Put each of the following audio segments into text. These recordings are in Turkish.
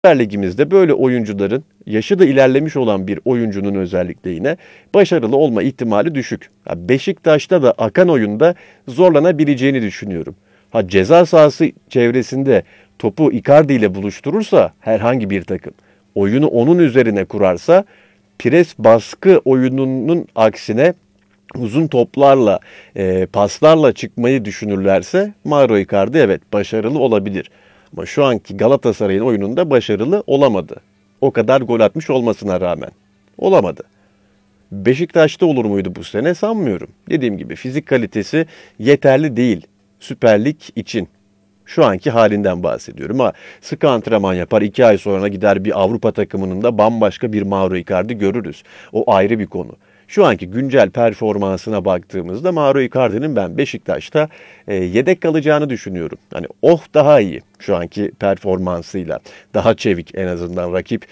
Süper Ligimizde böyle oyuncuların, yaşı da ilerlemiş olan bir oyuncunun özellikle yine başarılı olma ihtimali düşük. Ya Beşiktaş'ta da akan oyunda zorlanabileceğini düşünüyorum. Ha ceza sahası çevresinde topu Icardi ile buluşturursa herhangi bir takım, oyunu onun üzerine kurarsa, pres baskı oyununun aksine uzun toplarla, paslarla çıkmayı düşünürlerse Mauro Icardi evet başarılı olabilir. Ama şu anki Galatasaray'ın oyununda başarılı olamadı. O kadar gol atmış olmasına rağmen. Olamadı. Beşiktaş'ta olur muydu bu sene sanmıyorum. Dediğim gibi fizik kalitesi yeterli değil Süper Lig için. Şu anki halinden bahsediyorum. Ha, sıkı antrenman yapar, 2 ay sonra gider bir Avrupa takımının da bambaşka bir Mauro Icardi görürüz. O ayrı bir konu. Şu anki güncel performansına baktığımızda Mauro Icardi'nin ben Beşiktaş'ta yedek kalacağını düşünüyorum. Hani daha iyi şu anki performansıyla. Daha çevik en azından rakip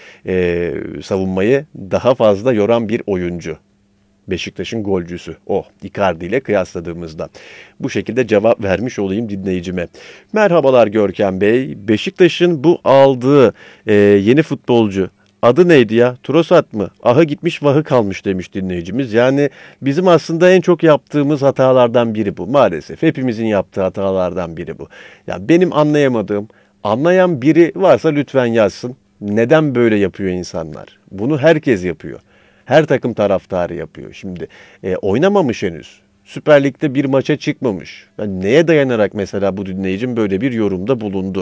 savunmayı daha fazla yoran bir oyuncu. Beşiktaş'ın golcüsü Icardi ile kıyasladığımızda. Bu şekilde cevap vermiş olayım dinleyicime. Merhabalar Görkem Bey. Beşiktaş'ın bu aldığı yeni futbolcu adı neydi ya? Trossard mı? Ahı gitmiş vahı kalmış demiş dinleyicimiz. Yani bizim aslında en çok yaptığımız hatalardan biri bu. Maalesef hepimizin yaptığı hatalardan biri bu. Ya benim anlayamadığım, anlayan biri varsa lütfen yazsın. Neden böyle yapıyor insanlar? Bunu herkes yapıyor. Her takım taraftarı yapıyor. Şimdi oynamamış henüz. Süper Lig'de bir maça çıkmamış. Yani neye dayanarak mesela bu dinleyicim böyle bir yorumda bulundu?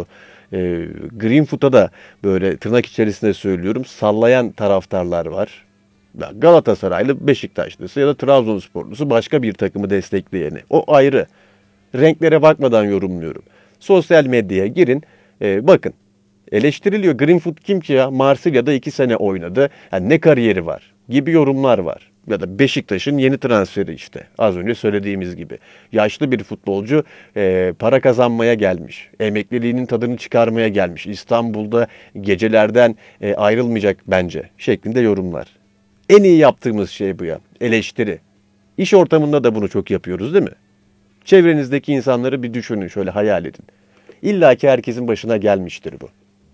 Greenfoot'a da böyle tırnak içerisinde söylüyorum sallayan taraftarlar var. Galatasaraylı, Beşiktaşlısı ya da Trabzonsporlusu başka bir takımı destekleyeni. O ayrı. Renklere bakmadan yorumluyorum. Sosyal medyaya girin, bakın. Eleştiriliyor. Greenfoot kim ki ya? Marsilya'da 2 sene oynadı. Yani ne kariyeri var gibi yorumlar var. Ya da Beşiktaş'ın yeni transferi işte. Az önce söylediğimiz gibi. Yaşlı bir futbolcu para kazanmaya gelmiş. Emekliliğinin tadını çıkarmaya gelmiş. İstanbul'da gecelerden ayrılmayacak bence şeklinde yorumlar. En iyi yaptığımız şey bu ya. Eleştiri. İş ortamında da bunu çok yapıyoruz değil mi? Çevrenizdeki insanları bir düşünün, şöyle hayal edin. İlla ki herkesin başına gelmiştir bu.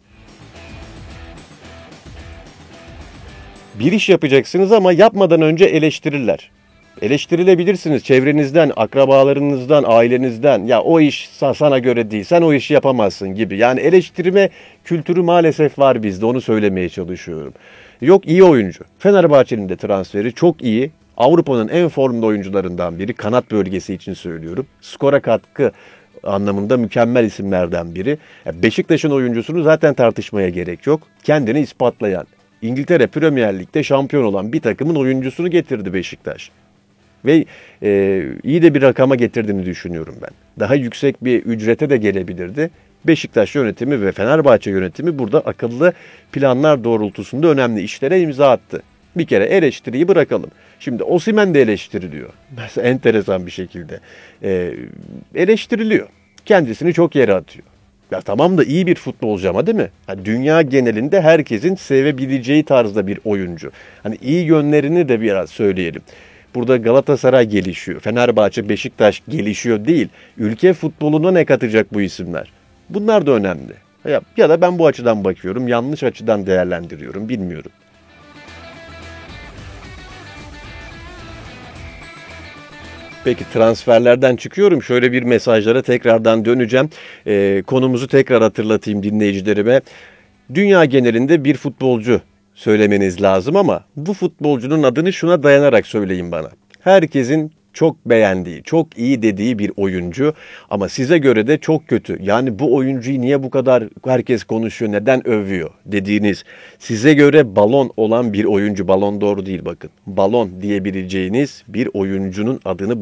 Bir iş yapacaksınız ama yapmadan önce eleştirirler. Eleştirilebilirsiniz çevrenizden, akrabalarınızdan, ailenizden. Ya o iş sana göre değil, sen o işi yapamazsın gibi. Yani eleştirme kültürü maalesef var bizde, onu söylemeye çalışıyorum. Yok iyi oyuncu. Fenerbahçe'nin de transferi çok iyi. Avrupa'nın en formda oyuncularından biri. Kanat bölgesi için söylüyorum. Skora katkı anlamında mükemmel isimlerden biri. Beşiktaş'ın oyuncusunu zaten tartışmaya gerek yok. Kendini ispatlayan, İngiltere Premier Lig'de şampiyon olan bir takımın oyuncusunu getirdi Beşiktaş. Ve iyi de bir rakama getirdiğini düşünüyorum ben. Daha yüksek bir ücrete de gelebilirdi. Beşiktaş yönetimi ve Fenerbahçe yönetimi burada akıllı planlar doğrultusunda önemli işlere imza attı. Bir kere eleştiriyi bırakalım. Şimdi Osimhen de eleştiriliyor. Mesela enteresan bir şekilde. Eleştiriliyor. Kendisini çok yere atıyor. Ya tamam da iyi bir futbolcu ama değil mi? Yani dünya genelinde herkesin sevebileceği tarzda bir oyuncu. Hani iyi yönlerini de biraz söyleyelim. Burada Galatasaray gelişiyor. Fenerbahçe, Beşiktaş gelişiyor değil. Ülke futboluna ne katacak bu isimler? Bunlar da önemli. Ya da ben bu açıdan bakıyorum. Yanlış açıdan değerlendiriyorum. Bilmiyorum. Peki transferlerden çıkıyorum. Şöyle bir mesajlara tekrardan döneceğim. Konumuzu tekrar hatırlatayım dinleyicilerime. Dünya genelinde bir futbolcu söylemeniz lazım ama bu futbolcunun adını şuna dayanarak söyleyin bana. Herkesin çok beğendiği, çok iyi dediği bir oyuncu ama size göre de çok kötü. Yani bu oyuncuyu niye bu kadar herkes konuşuyor, neden övüyor dediğiniz, size göre balon olan bir oyuncu, balon doğru değil bakın. Balon diyebileceğiniz bir oyuncunun adını